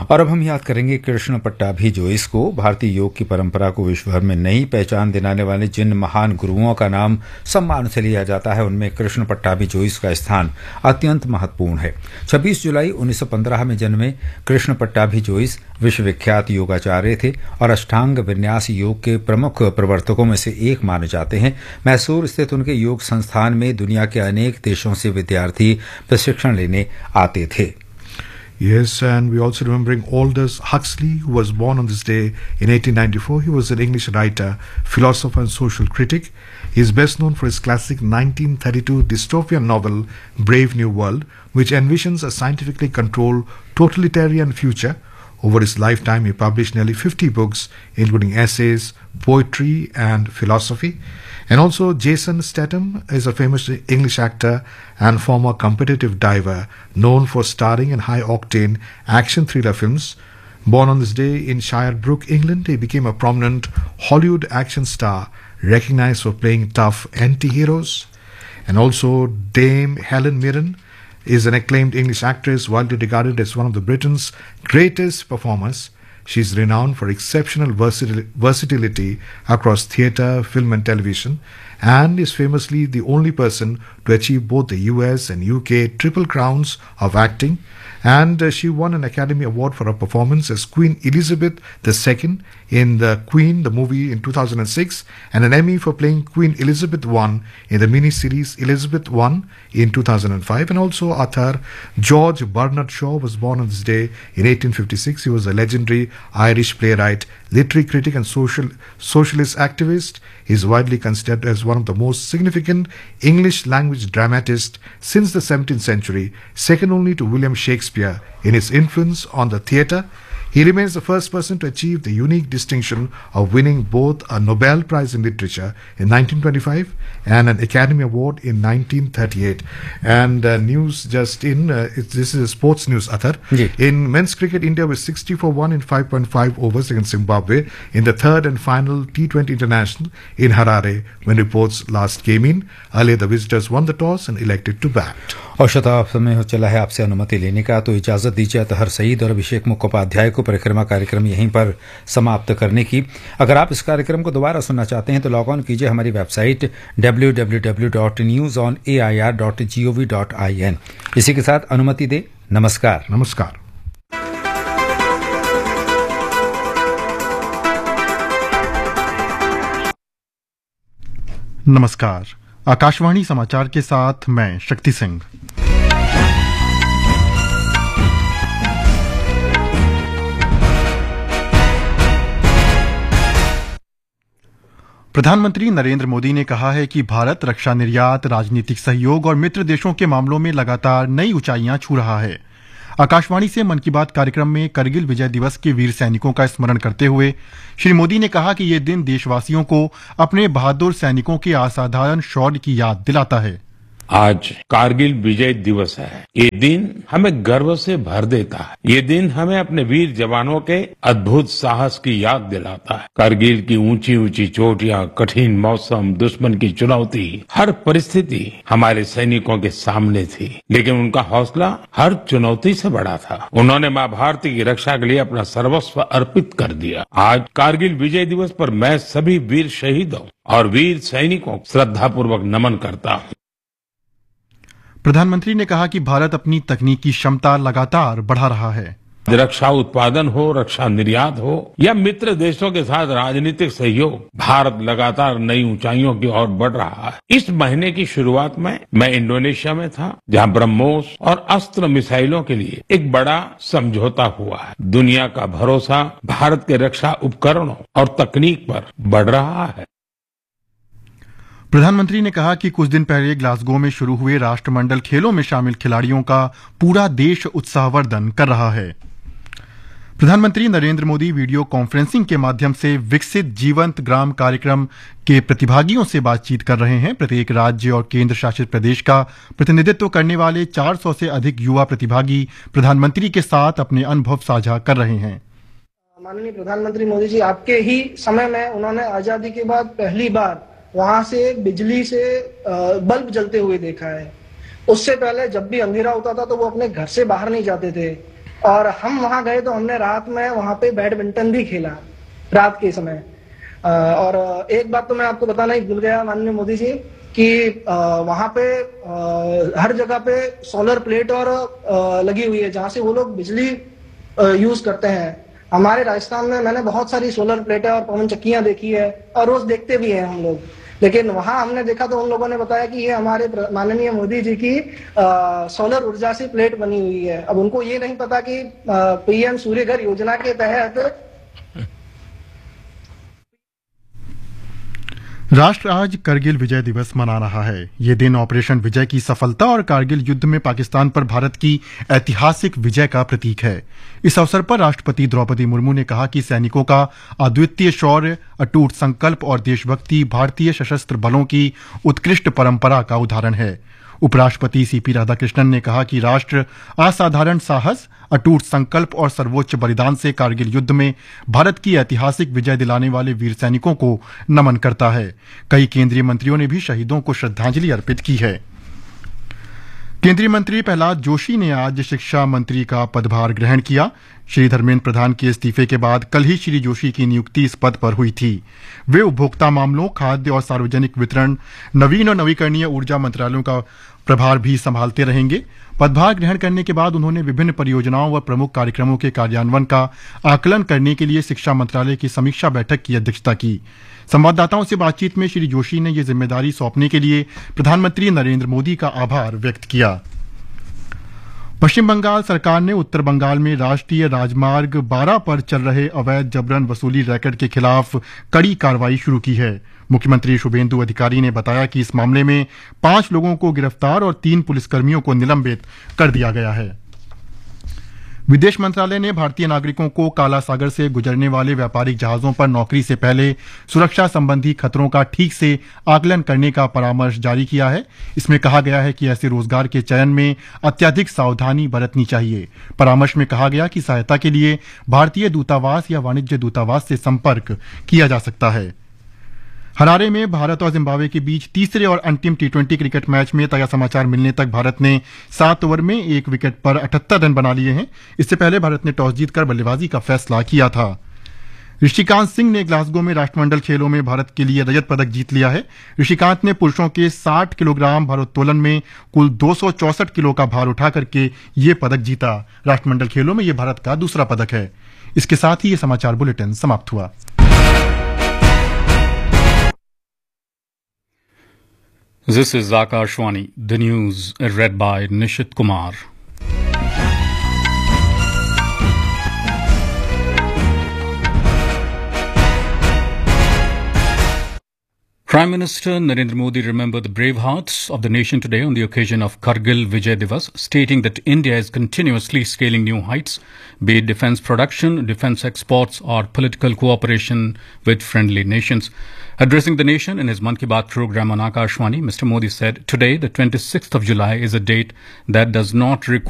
और अब हम याद करेंगे कृष्ण पट्टाभी जोइस को। भारतीय योग की परंपरा को विश्व भर में नई पहचान दिलाने वाले जिन महान गुरुओं का नाम सम्मान से लिया जाता है, उनमें कृष्ण पट्टाभी जोइस का स्थान अत्यंत महत्वपूर्ण है। 26 जुलाई 1915 में जन्मे कृष्ण पट्टाभी जोइस विश्वविख्यात योगाचार्य थे और अष्टांग विन्यास योग के प्रमुख प्रवर्तकों में से एक माने जाते हैं। मैसूर स्थित उनके योग संस्थान में दुनिया के अनेक देशों से विद्यार्थी प्रशिक्षण लेने आते थे। Yes, and we also remembering Aldous Huxley, who was born on this day in 1894. He was an English writer, philosopher and social critic. He is best known for his classic 1932 dystopian novel, Brave New World, which envisions a scientifically controlled totalitarian future. Over his lifetime, he published nearly 50 books, including essays, poetry and philosophy. And also Jason Statham is a famous English actor and former competitive diver known for starring in high-octane action thriller films. Born on this day in Shirebrook, England, he became a prominent Hollywood action star recognized for playing tough anti-heroes. And also Dame Helen Mirren is an acclaimed English actress widely regarded as one of the Britain's greatest performers. She is renowned for exceptional versatility across theatre, film and television, and is famously the only person to achieve both the US and UK triple crowns of acting. And she won an Academy Award for her performance as Queen Elizabeth II in The Queen, the movie in 2006, and an Emmy for playing Queen Elizabeth I in the miniseries Elizabeth I in 2005. And also author George Bernard Shaw was born on this day in 1856. He was a legendary Irish playwright, literary critic and socialist activist. He is widely considered as one of the most significant English language dramatists since the 17th century, second only to William Shakespeare in his influence on the theatre. He remains the first person to achieve the unique distinction of winning both a Nobel Prize in Literature in 1925 and an Academy Award in 1938. And news just in, this is sports news, Athar. In men's cricket, India was 60 for 1 in 5.5 overs against Zimbabwe in the third and final T20 International in Harare when reports last came in. Earlier, the visitors won the toss and elected to bat. और शताब्द समय हो चला है आपसे अनुमति लेने का, तो इजाजत दीजिए अतहर सईद और अभिषेक मुखोपाध्याय को परिक्रमा कार्यक्रम यहीं पर समाप्त करने की। अगर आप इस कार्यक्रम को दोबारा सुनना चाहते हैं तो लॉग ऑन कीजिए हमारी वेबसाइट www.newsonair.gov.in। इसी के साथ अनुमति दे, नमस्कार। नमस्कार। नमस्कार। आकाशवाणी समाचार के साथ मैं शक्ति सिंह। प्रधानमंत्री नरेंद्र मोदी ने कहा है कि भारत रक्षा निर्यात, राजनीतिक सहयोग और मित्र देशों के मामलों में लगातार नई ऊंचाइयां छू रहा है। आकाशवाणी से मन की बात कार्यक्रम में करगिल विजय दिवस के वीर सैनिकों का स्मरण करते हुए श्री मोदी ने कहा कि ये दिन देशवासियों को अपने बहादुर सैनिकों के असाधारण शौर्य की याद दिलाता है। आज कारगिल विजय दिवस है। ये दिन हमें गर्व से भर देता है। ये दिन हमें अपने वीर जवानों के अद्भुत साहस की याद दिलाता है। कारगिल की ऊंची ऊंची चोटियां, कठिन मौसम, दुश्मन की चुनौती, हर परिस्थिति हमारे सैनिकों के सामने थी, लेकिन उनका हौसला हर चुनौती से बड़ा था। उन्होंने माँ भारती की रक्षा के लिए अपना सर्वस्व अर्पित कर दिया। आज कारगिल विजय दिवस पर मैं सभी वीर शहीदों और वीर सैनिकों को श्रद्धापूर्वक नमन करता हूँ। प्रधानमंत्री ने कहा कि भारत अपनी तकनीकी क्षमता लगातार बढ़ा रहा है। रक्षा उत्पादन हो, रक्षा निर्यात हो या मित्र देशों के साथ राजनीतिक सहयोग, भारत लगातार नई ऊंचाइयों की ओर बढ़ रहा है। इस महीने की शुरुआत में मैं इंडोनेशिया में था, जहां ब्रह्मोस और अस्त्र मिसाइलों के लिए एक बड़ा समझौता हुआ है। दुनिया का भरोसा भारत के रक्षा उपकरणों और तकनीक पर बढ़ रहा है। प्रधानमंत्री ने कहा कि कुछ दिन पहले ग्लासगो में शुरू हुए राष्ट्रमंडल खेलों में शामिल खिलाड़ियों का पूरा देश उत्साहवर्धन कर रहा है। प्रधानमंत्री नरेंद्र मोदी वीडियो कॉन्फ्रेंसिंग के माध्यम से विकसित जीवंत ग्राम कार्यक्रम के प्रतिभागियों से बातचीत कर रहे हैं। प्रत्येक राज्य और केंद्र शासित प्रदेश का प्रतिनिधित्व करने वाले 400 से अधिक युवा प्रतिभागी प्रधानमंत्री के साथ अपने अनुभव साझा कर रहे हैं। माननीय प्रधानमंत्री मोदी जी, आपके ही समय में उन्होंने आजादी के बाद पहली बार वहां से बिजली से बल्ब जलते हुए देखा है। उससे पहले जब भी अंधेरा होता था तो वो अपने घर से बाहर नहीं जाते थे और हम वहां गए तो हमने रात में वहां पे बैडमिंटन भी खेला रात के समय। और एक बात तो मैं आपको बताना ही भूल गया माननीय मोदी जी कि वहां पे हर जगह पे सोलर प्लेट और लगी हुई है जहां से वो लोग बिजली यूज करते हैं। हमारे राजस्थान में मैंने बहुत सारी सोलर प्लेटें और पवन चक्कियां देखी है और रोज देखते भी हैं हम लोग, लेकिन वहां हमने देखा तो उन लोगों ने बताया कि ये हमारे माननीय मोदी जी की सोलर ऊर्जा से प्लेट बनी हुई है। अब उनको ये नहीं पता कि पीएम सूर्य घर योजना के तहत राष्ट्र आज करगिल विजय दिवस मना रहा है। ये दिन ऑपरेशन विजय की सफलता और करगिल युद्ध में पाकिस्तान पर भारत की ऐतिहासिक विजय का प्रतीक है। इस अवसर पर राष्ट्रपति द्रौपदी मुर्मू ने कहा कि सैनिकों का अद्वितीय शौर्य, अटूट संकल्प और देशभक्ति भारतीय सशस्त्र बलों की उत्कृष्ट परंपरा का उदाहरण है। उपराष्ट्रपति सीपी राधाकृष्णन ने कहा कि राष्ट्र असाधारण साहस, अटूट संकल्प और सर्वोच्च बलिदान से कारगिल युद्ध में भारत की ऐतिहासिक विजय दिलाने वाले वीर सैनिकों को नमन करता है। कई केंद्रीय मंत्रियों ने भी शहीदों को श्रद्धांजलि अर्पित की है। केंद्रीय मंत्री प्रहलाद जोशी ने आज शिक्षा मंत्री का पदभार ग्रहण किया। श्री धर्मेंद्र प्रधान के इस्तीफे के बाद कल ही श्री जोशी की नियुक्ति इस पद पर हुई थी। वे उपभोक्ता मामलों, खाद्य और सार्वजनिक वितरण, नवीन और नवीकरणीय ऊर्जा मंत्रालयों का प्रभार भी संभालते रहेंगे। पदभार ग्रहण करने के बाद उन्होंने विभिन्न परियोजनाओं व प्रमुख कार्यक्रमों के कार्यान्वयन का आकलन करने के लिए शिक्षा मंत्रालय की समीक्षा बैठक की अध्यक्षता की। संवाददाताओं से बातचीत में श्री जोशी ने यह जिम्मेदारी सौंपने के लिए प्रधानमंत्री नरेंद्र मोदी का आभार व्यक्त किया। पश्चिम बंगाल सरकार ने उत्तर बंगाल में राष्ट्रीय राजमार्ग 12 पर चल रहे अवैध जबरन वसूली रैकेट के खिलाफ कड़ी कार्रवाई शुरू की है। मुख्यमंत्री शुभेंदु अधिकारी ने बताया कि इस मामले में 5 लोगों को गिरफ्तार और 3 पुलिसकर्मियों को निलंबित कर दिया गया है। विदेश मंत्रालय ने भारतीय नागरिकों को काला सागर से गुजरने वाले व्यापारिक जहाजों पर नौकरी से पहले सुरक्षा संबंधी खतरों का ठीक से आकलन करने का परामर्श जारी किया है। इसमें कहा गया है कि ऐसे रोजगार के चयन में अत्यधिक सावधानी बरतनी चाहिए। परामर्श में कहा गया कि सहायता के लिए भारतीय दूतावास या वाणिज्य दूतावास से संपर्क किया जा सकता है। हरारे में भारत और जिम्बाब्वे के बीच तीसरे और अंतिम टी20 क्रिकेट मैच में ताजा समाचार मिलने तक भारत ने 7 ओवर में 1 विकेट पर 78 रन बना लिए हैं। इससे पहले भारत ने टॉस जीतकर बल्लेबाजी का फैसला किया था। ऋषिकांत सिंह ने ग्लासगो में राष्ट्रमंडल खेलों में भारत के लिए रजत पदक जीत लिया है। ऋषिकांत ने पुरुषों के 60 किलोग्राम भारोत्तोलन में कुल 264 किलो का भार उठा करके ये पदक जीता। राष्ट्रमंडल खेलों में ये भारत का दूसरा पदक है। इसके साथ ही ये समाचार बुलेटिन समाप्त हुआ। This is Akashwani, the news read by Nishit Kumar. Prime Minister Narendra Modi remembered the brave hearts of the nation today on the occasion of Kargil Vijay Divas, stating that India is continuously scaling new heights, be it defense production, defense exports, or political cooperation with friendly nations. Addressing the nation in his Mann Ki Baat program on Akashwani, Mr. Modi said, "Today, the 26th of July, is a date that does not require